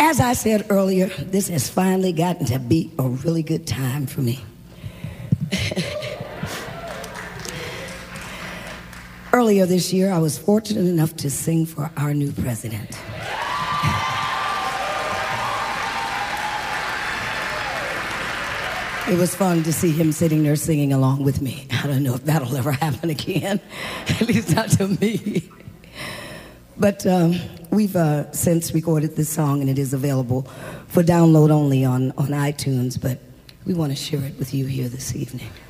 As I said earlier, this has finally gotten to be a really good time for me. Earlier this year, I was fortunate enough to sing for our new president. It was fun to see him sitting there singing along with me. I don't know if that'll ever happen again, at least not to me. But we've since recorded this song, and it is available for download only on iTunes, but we want to share it with you here this evening.